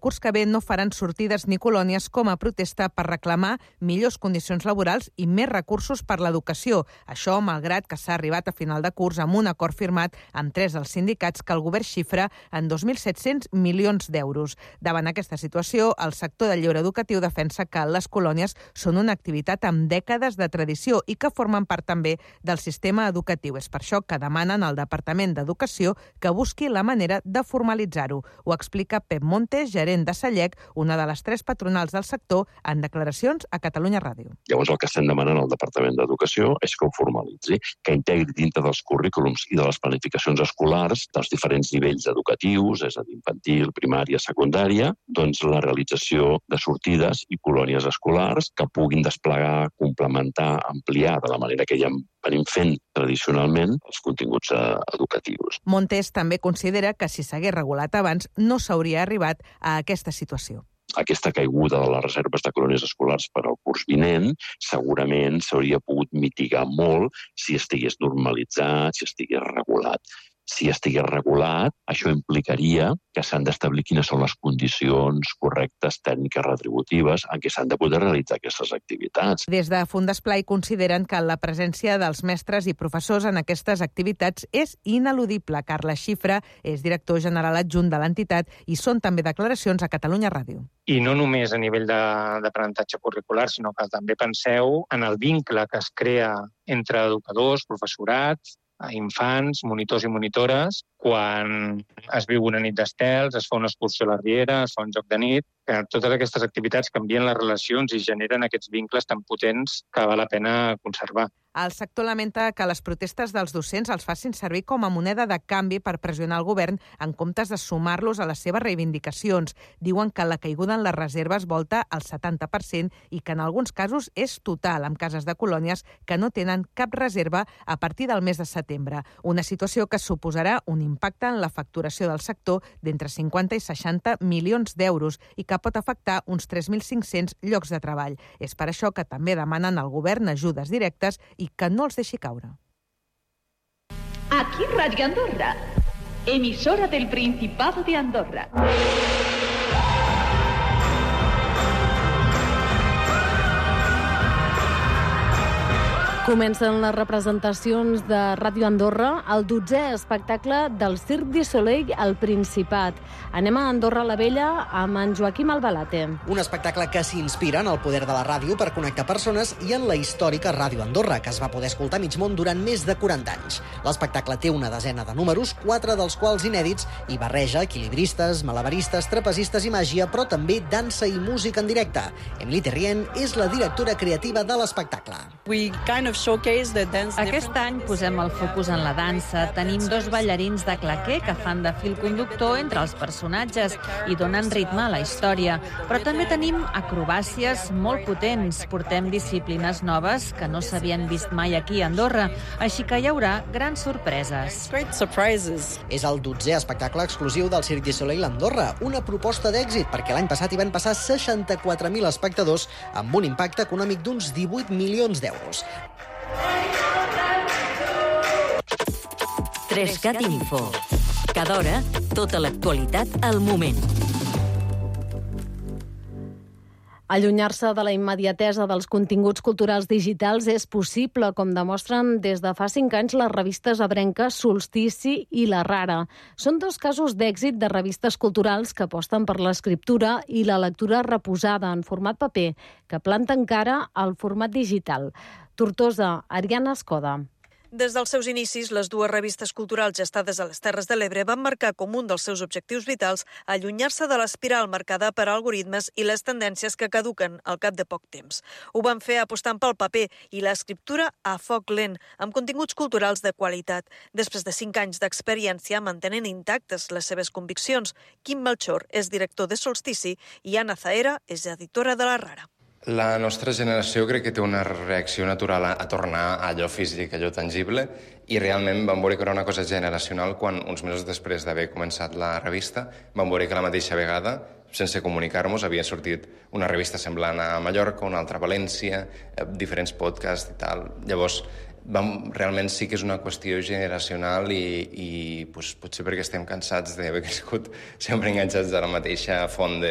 curs que ve no faran sortides ni colònies com a protesta per reclamar millors condicions laborals i més recursos per l'educació. Això, malgrat que s'ha arribat a final de curs amb un acord firmat amb 3 dels sindicats que el govern xifra en 2.700 milions d'euros. Davant aquesta situació, el sector del lleure educatiu defensa que les colònies són una activitat amb dècades de tradició i que formen part també del sistema educatiu. És per això que demanen al Departament d'Educació que busqui la manera de formalitzar-ho. Ho explica Pep Montes, gerent de Sallec, una de les 3 patronals del sector, en declaracions a Catalunya Ràdio. Llavors el que estem demanant al Departament d'Educació és que ho formalitzi, que integri dintre dels currículums i de les planificacions escolars dels diferents nivells educatius, és a dir, infantil, primària, secundària, doncs la realització de sortides i colònies escolars que puguin desplegar, complementar, ampliar de la manera que ja venim fent tradicionalment els continguts educatius. Montes també considera que si s'hagués regulat abans no s'hauria arribat a aquesta situació. Aquesta caiguda de les reserves de colònies escolars per al curs vinent segurament s'hauria pogut mitigar molt si estigués normalitzat, si estigués regulat. Si estigués regulat, això implicaria que s'han d'establir quines són les condicions correctes tècniques retributives en què s'han de poder realitzar aquestes activitats. Des de Fundesplai consideren que la presència dels mestres i professors en aquestes activitats és ineludible. Carles Xifra és director general adjunt de l'entitat i són també declaracions a Catalunya Ràdio. I no només a nivell d'aprenentatge curricular, sinó que també penseu en el vincle que es crea entre educadors, professorat, infants, monitors i monitores, quan es viu una nit d'estels, es fa una excursió a la riera, es fa un joc de nit, que totes aquestes activitats canvien les relacions i generen aquests vincles tan potents que val la pena conservar. El sector lamenta que les protestes dels docents els facin servir com a moneda de canvi per pressionar el govern en comptes de sumar-los a les seves reivindicacions. Diuen que la caiguda en les reserves volta al 70% i que en alguns casos és total, amb cases de colònies que no tenen cap reserva a partir del mes de setembre. Una situació que suposarà un impacte en la facturació del sector d'entre 50 i 60 milions d'euros i que pot afectar uns 3.500 llocs de treball. És per això que també demanen al govern ajudes directes i que no els deixi caure. Aquí Radio Andorra, emisora del Principado de Andorra. Comencen les representacions de Ràdio Andorra, el 12è espectacle del Cirque du Soleil al Principat. Anem a Andorra la Vella amb en Joaquim Albalate. Un espectacle que s'inspira en el poder de la ràdio per connectar persones i en la històrica Ràdio Andorra, que es va poder escoltar a mig món durant més de 40 anys. L'espectacle té una desena de números, 4 dels quals inèdits, i barreja equilibristes, malabaristes, trapezistes i màgia, però també dansa i música en directe. Emily Terrien és la directora creativa de l'espectacle. Aquest any posem el focus en la dansa. Tenim 2 ballarins de claqué que fan de fil conductor entre els personatges i donen ritme a la història. Però també tenim acrobàcies molt potents. Portem disciplines noves que no s'havien vist mai aquí a Andorra, així que hi haurà grans sorpreses. És el 12è espectacle exclusiu del Cirque du Soleil a Andorra, una proposta d'èxit perquè l'any passat hi van passar 64.000 espectadors amb un impacte econòmic d'uns 18 milions d'euros. 3CAT Info. Cada hora, tota l'actualitat al moment. Allunyar-se de la immediatesa dels continguts culturals digitals és possible, com demostren des de fa 5 anys les revistes ebrenques Solstici i La Rara. Són 2 casos d'èxit de revistes culturals que aposten per l'escriptura i la lectura reposada en format paper, que planten cara al format digital. Tortosa, Ariana Escoda. Des dels seus inicis, les 2 revistes culturals gestades a les Terres de l'Ebre van marcar com un dels seus objectius vitals allunyar-se de l'espiral marcada per algoritmes i les tendències que caduquen al cap de poc temps. Ho van fer apostant pel paper i l'escriptura a foc lent, amb continguts culturals de qualitat. Després de 5 anys d'experiència mantenent intactes les seves conviccions, Quim Melchor és director de Solstici i Anna Zaera és editora de La Rara. La nostra generació crec que té una reacció natural a tornar a allò físic, a allò tangible, i realment vam veure que era una cosa generacional quan, uns mesos després d'haver començat la revista, vam veure que a la mateixa vegada, sense comunicar-nos, havia sortit una revista semblant a Mallorca, una altra a València, diferents podcasts i tal. Llavors, realment sí que és una qüestió generacional i potser perquè estem cansats d'haver crescut sempre enganxats a la mateixa font de